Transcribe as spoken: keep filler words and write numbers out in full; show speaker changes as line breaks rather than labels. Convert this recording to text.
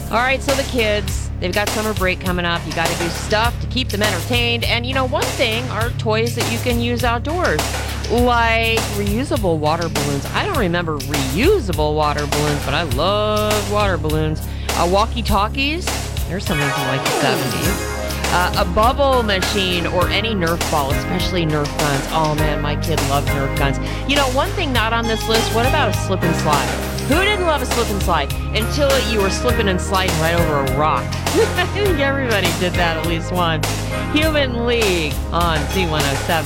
All right, so the kids, they've got summer break coming up. You got to do stuff to keep them entertained. And you know, one thing are toys that you can use outdoors, like reusable water balloons. I don't remember reusable water balloons, but I love water balloons. Uh, walkie-talkies, there's something from like the seventies. Uh, a bubble machine or any Nerf ball, especially Nerf guns. Oh man, my kid loved Nerf guns. You know, one thing not on this list, what about a slip and slide? Who didn't love a slip and slide until you were slipping and sliding right over a rock? I think everybody did that at least once. Human League on C one oh seven.